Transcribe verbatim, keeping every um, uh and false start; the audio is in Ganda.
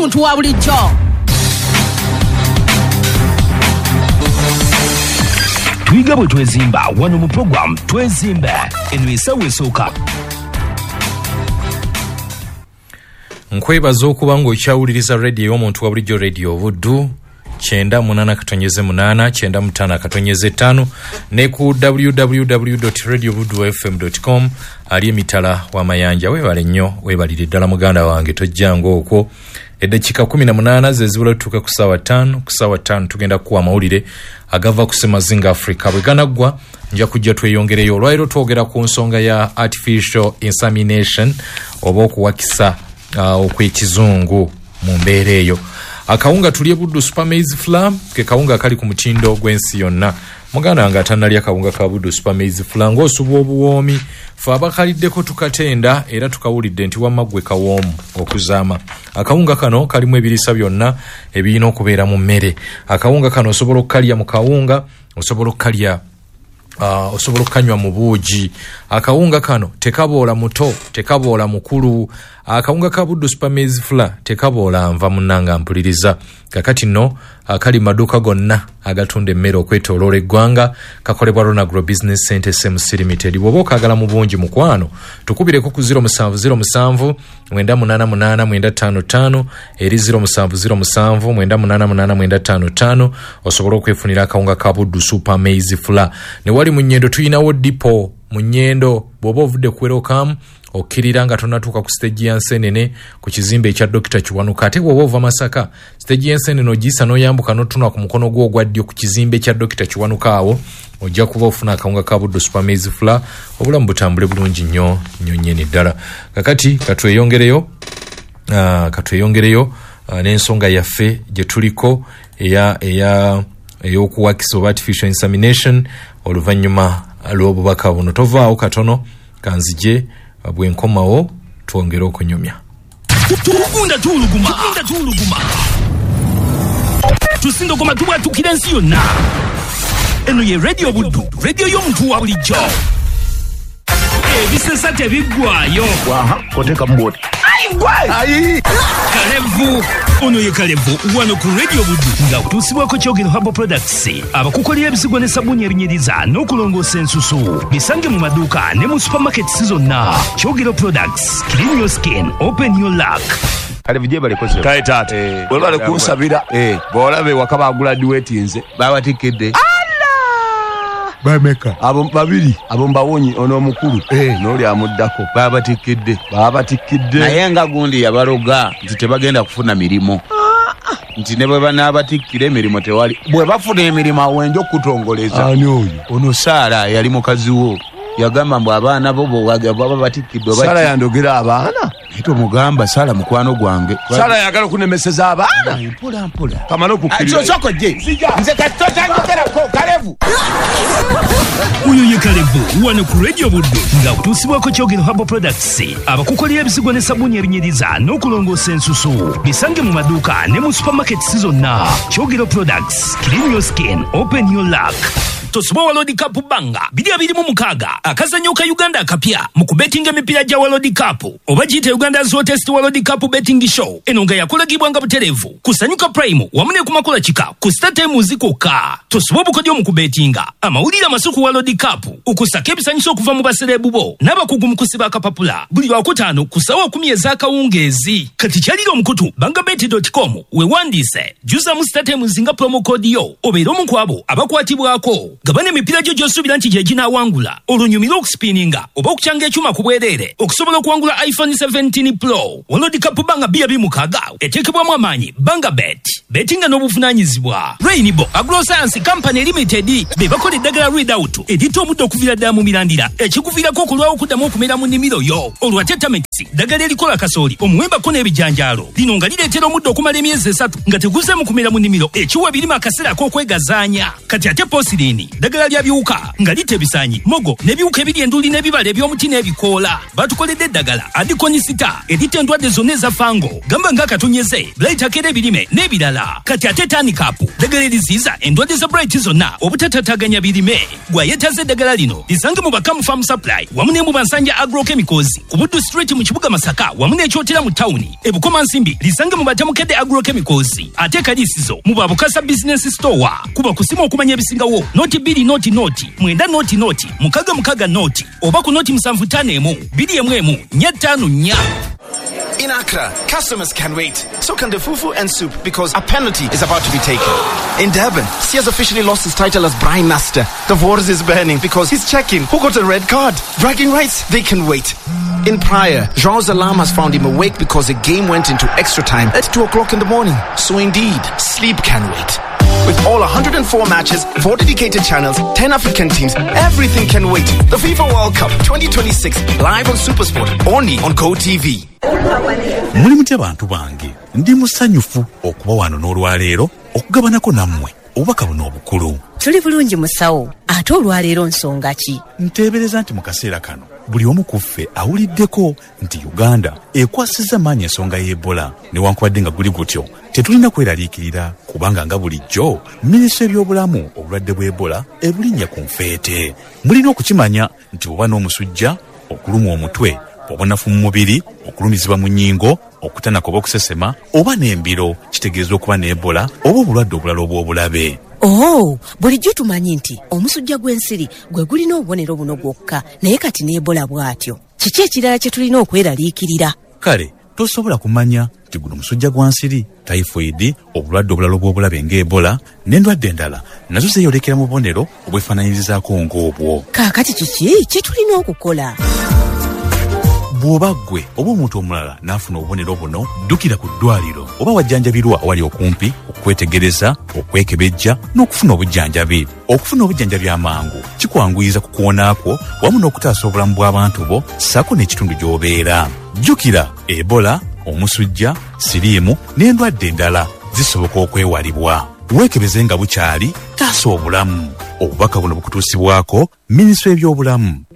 y'omuntu wa bulijjo. Tuyiga bwe twezimba wano mu program Twezimbe eno esawe esooka. Nkwebaza okuba ng'okyawuliriza radio y'omuntu wa bulijjo radio Buddu kyenda munana katonyeze munana kyenda mutana katonyeze tano ne ku w w w dot radio buddu f m dot com ali emitala wa mayanja. Weebale nnyo, weebalire ddala muganda wange, tojjango okwo. Eddakiika kumi na munana ze zibula tutuuka ku ssaawa ttaano. Ku ssaawa ttaano tugenda kuwa amawulire agava ku Semazinga Africa. Bwe ganaggwa nja kujja tweyongereyo. Olwaliro twogera ku nsonga ya artificial insemination oba okuwakisa uh, okw'ekizungu mu mbeera eyo. Akawunga tulye Buddu Super Maize Flour ke kawunga kali ku mutindo gw'ensi yonna. Muganda wange atanalya kawunga ka Buddu Super Maize Flour ng'osuba obuwoomi fe abakaliddeko tukatenda era tukawulidde nti wamma gwe kawoomu okuzaama. Akawunga kano kalimu ebirisa byonna ebirina okubeera mu mmere. Akawunga kano osobola okukalya mu kawunga, osobola okukalya Uh, osobola okanywa mu buugi. Akawunga kano tekaboola muto, tekaboola mukulu. Akawunga ka Buddu Super Maize Flour tekaboola nva munnanga mpuliriza. Kakati no akali maduuka gonna agatunda emmere okwetooloola eggwanga kakolebwa Rona Agro Business Center S M C Limited. Bw'oba okaagala mu bungi mukwano tukubireko ku zero seven zero seven mwenda munana munana mwenda ttaano ttaano eri zero seven zero seven mwenda munana munana mwenda ttaano ttaano osobola okwefunira akawunga ka Buddu Super Maize Flour. Ne wali mu Nnyendo tuyinawo dipo mu Nnyendo bw'oba ovudde ku Welcome okirira nga tonatuuka ku stage ya Nsenene ku kizimbe ekya Dokita Kiwanuka. Ate bw'oba ova Masaka stage ya Nsenene ogiyisa n'oyambuka n'otunula ku mukono gwo ogwa ddyo ku kizimbe ekya Dokita Kiwanuka awo ojja kuba ofuna akawunga ka Buddu Super Maize Flour. Obulamu butambule bulungi nnyo nnyo nnyini ddala. Kakati katweyongereyo uh, katweyongereyo uh, n'ensonga yaffe gye tuliko eya eya ey'okuwakisa oba artificial insemination oluvannyuma lw'obubaka buno. Tovaawo katono kanzije bwe nkomawo twongere okunyumya. Tukunda tuluguma, tukunda tuluguma. Tusindo koma tuba tukira ensi yonna. Eno ye Radio Buddu, radio y'omuntu wa bulijjo. Ebisesa tebiggwayo. Waha, koteka mboti. Ayi gwe! Ayi! Kalevu! Ono ye Kalevu, wano ku Radio Buddu nga kutuusibwako Kyogero Herbal Products. Abakukolera ebisigo ne sabuni ebinyiriza n'okulongoosa ensusu. Bisange mu maduuka ne mu supermarkets zonna. Kyogero Products, clean your skin, open your luck. Kalevu je bale koze. Kale tate. Eh, bwe bale kunsabira eh bolabe wakaba graduate nze bawatikidde. Bameka abo babiri abo mbawonyi ono omukulu eh noli amuddako babatikidde babatikidde naye nga gundi yabaloga nti tebagenda kufuna mirimo nti ne bwe banaabatikira emirimu tewali bwe bafuna emirimu awenjo okutongoleza. Ani oyo? Ono Saara yali mukazi wo yagamba mbu abaana bo baba batikidde. Saara yandogera abaana ito mugamba Saara mukwano gwange. Saara yagala kunemeseza abaana mpola mpola kamala okukirira acho choko je nze katotangera ko Kalevu. Uyo ye Kalevu wano ku Radio Buddu nga kutuusibwako Kyogero Herbal Products. Abakukolera ebisigo ne sabuni ebinyiriza n'okulongoosa ensusu. Bisange mu maduuka ne mu supermarkets zonna. Kyogero Products, clean your skin, open your luck. Tosuba World Cup banga bidi abiri mu mukaga akazanyo ka Uganda akapya mu kubetinga emipira gya World Cup oba gite Uganda's hottest World Cup betting show enonga yakolagibwa nga buterevu kusanyuka prime wamune ku makola kika ku start time zikoka. Tosuba bukodyo mu kubetinga amawulira masuku World Cup ukusaka ebisanyiso okuva mu baserebu bo n'abakugu mu kusiba akapapula buli lwakutaano kusawa kumi ez'akawungeezi. Kati kyalira omukutu bangabet dot com we wandise juza mu start time zinga promo code yo obeera omu kwabo abakwatibwako. Gabane emipira gyo gy'osuubira nti gye ginaawangula olunyumira okuspininga oba okukyanga ekyuma ku bwereere okusobola okuwangula iPhone seventeen Pro. World Cup banga bya bimukaga eteekebwamu amaanyi Bangabet betinga n'obuvunaanyizibwa. Rainbow Agroscience Company Limited be bakola eddagala readout edita omuddo okuviira ddala mu mirandira ekikuviirako okulwawo okuddamu okumera mu nnimiro yo. Olwa tetamenti ddagala erikola kasooli omuwembako n'ebijanjaalo lino nga lireetera omuddo okumala emyezi esatu nga teguzeemu kumera mu nnimiro ekiwa birimu akaseera ak'okwegazaanya. Kati ate Posirini ddagala lya biwuka nga litebisanyi mogo n'ebiwuka ebiri enduli n'ebibala eby'omuti n'ebikoola. Batukoledde eddagala adikonisita erita endwadde zonna eza fango gamba ng'akatonyeze blaytakera ebirime n'ebirala. Kati ate tanikapu ddagala eriziyiza endwadde za bright zonna obutatataganya birime. Gwayetaze eddagala lino lisange mu Bakamu Farm Supply wamu ne mu Bansanja Agrochemicals ku Buddu Street mu kibuga Masaka wamu n'ekyotera mu tawuni. E Bukoma Nsimbi lisange mu Batamukedde Agrochemicals ate Kaliisizo mu Babukasa Business Store. Kuba kusima okumanya ebisingawo noti bbiri noti noti mwenda noti noti mukaga mukaga noti oba ku noti musanvu ttaano emu bbiri emu emu nnya ttaano nnya. In Accra, customers can wait. So can the fufu and soup because a penalty is about to be taken. In Durban, Sears officially lost his title as Brine Master. The Wars is burning because he's checking who got a red card. Bragging rights, they can wait. In Praia, João's alarm has found him awake because the game went into extra time at two o'clock in the morning. So indeed, sleep can wait. With all one hundred four matches, four dedicated channels, ten African teams, everything can wait. The FIFA World Cup twenty twenty-six, live on SuperSport, only on GoTV. Muli mutya bantu bange, ndi musanyufu okuba wano n'olwaleero okugabanako nammwe obubaka buno obukulu. Tuli bulungi musawo, ate olwaleero nsonga ki? Nteebereza nti mu kaseera kano buli omu ku ffe awuliddeko nti Uganda ekwasizza maanyi ensonga y'Ebola. Newankubadde nga guli gutyo tetulina kweraliikirira kubanga nga bulijjo minisitule y'ebyobulamu obulwadde bw'Ebola ebulinnya ku nfeete. Mulina okukimanya nti oba n'omusujja, okulumwa omutwe, obunafu mu mubiri, okulumizibwa mu nnyingo, okutanaka oba okusesema oba n'embiro kitegeeza okuba n'Ebola oba obulwadde obulala obw'obulabe. Oh, bulijjo tumanyi nti omusujja gw'ensiri gwe gulina obubonero buno gwokka naye kati n'Ebola bw'atyo. Kiki ekirala kye tulina okweraliikirira? Kale tosobola kumanya nti guno musujja gwa nsiri, typhoid, obulwadde obulala obw'obulabe ng'Ebola n'endwadde endala nazo zeeyolekera mu bubonero obwefaananyirizaako ng'obwo. Kaakati kiki kye tulina okukola? Bw'oba ggwe oba omuntu omulala n'afuna obubonero buno, ddukira ku ddwaliro oba wajjanjabirwa awali okumpi okwetegereza, okwekebejja n'okufuna obujjanjabi. Okufuna obujjanjabi amangu kikwanguyiza ku kuwonaakwo wamu n'okutaasa obulamu bw'abantu bo ssaako n'ekitundu gy'obeera. Jjukira, Ebola, omusujja, siriimu n'endwadde endala zisoboka okwewalibwa. Weekebeze nga bukyali, taasa obulamu. Obubaka buno bukutuusibwako Minisitule y'ebyobulamu.